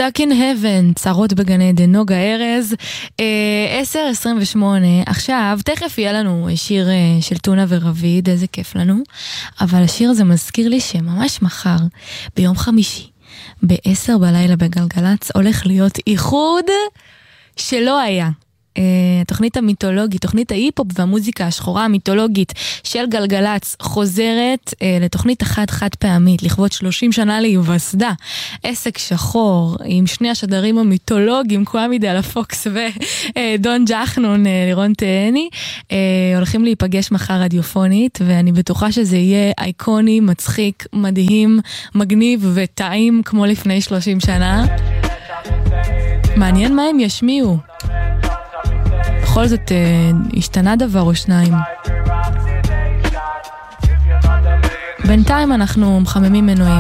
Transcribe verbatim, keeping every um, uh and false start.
Stuck in Heaven, צרות בגן עדן, נוגה ארז, עשר עשרים ושמונה. עכשיו, תכף יהיה לנו שיר של טונה ורביד, איזה כיף לנו, אבל השיר הזה מזכיר לי שממש מחר, ביום חמישי, בעשר בלילה בגלגלץ, הולך להיות איחוד שלא היה. התוכנית המיתולוגית, תוכנית ההיפופ והמוזיקה השחורה המיתולוגית של גלגלץ חוזרת לתוכנית אחת חד פעמית, לכבוד שלושים שנה להיווסדה. עסק שחור עם שני השדרים המיתולוגיים, קוואמידי על הפוקס ודון ג'חנון, לירון תהני, הולכים להיפגש מחר רדיופונית, ואני בטוחה שזה יהיה אייקוני, מצחיק, מדהים, מגניב וטעים כמו לפני שלושים שנה. מעניין מה הם ישמיעו. בכל זאת השתנה דבר או שניים. בינתיים אנחנו מחממים מנועים.